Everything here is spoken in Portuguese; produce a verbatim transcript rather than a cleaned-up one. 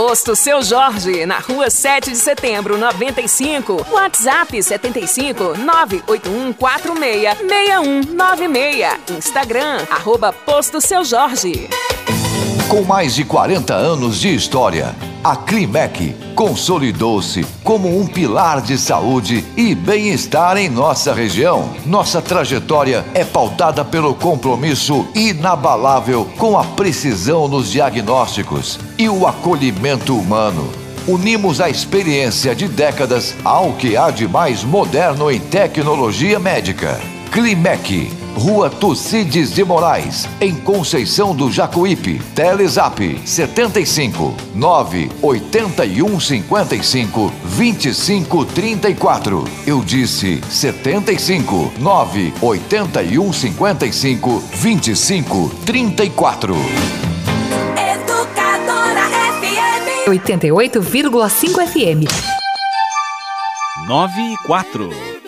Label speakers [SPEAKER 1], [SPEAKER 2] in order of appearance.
[SPEAKER 1] Posto Seu Jorge, na rua sete de setembro, noventa e cinco. WhatsApp setenta e cinco, nove oito um quatro seis, seis um nove seis. Instagram, arroba Posto Seu Jorge.
[SPEAKER 2] Com mais de quarenta anos de história, a Climec consolidou-se como um pilar de saúde e bem-estar em nossa região. Nossa trajetória é pautada pelo compromisso inabalável com a precisão nos diagnósticos e o acolhimento humano. Unimos a experiência de décadas ao que há de mais moderno em tecnologia médica. Climec, Rua Tucídides de Moraes, em Conceição do Jacuípe. Telezap setenta e cinco, nove oito um cinco cinco, dois cinco três quatro. Eu disse setenta e cinco, nove oito um cinco cinco, dois cinco três quatro.
[SPEAKER 3] Educadora F M
[SPEAKER 4] oitenta e oito vírgula cinco F M.
[SPEAKER 5] nove e quatro.